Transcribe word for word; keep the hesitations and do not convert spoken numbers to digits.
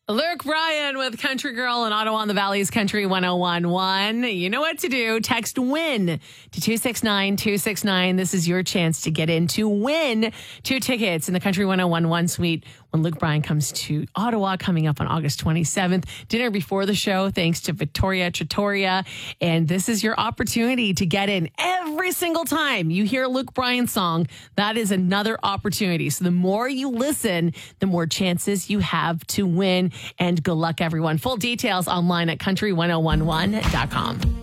Luke Bryan with Country Girl in Ottawa on the Valley's Country one oh one one. You know what to do. Text WIN to two six nine two six nine. This is your chance to get in to win two tickets in the Country one oh one one suite when Luke Bryan comes to Ottawa coming up on August twenty-seventh. Dinner before the show thanks to Victoria Trattoria. And this is your opportunity to get in every single time you hear a Luke Bryan song. That is another opportunity. So the more you listen, the more chances you have to win. And good luck, everyone. Full details online at country ten eleven dot com.